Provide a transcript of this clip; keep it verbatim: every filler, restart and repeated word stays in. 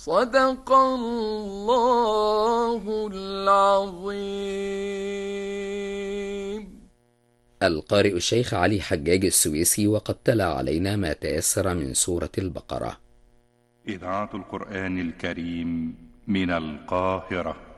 صدق الله العظيم. القارئ الشيخ علي حجاج السويسي، وقد تلا علينا ما تيسر من سورة البقرة. إذاعة القرآن الكريم من القاهرة.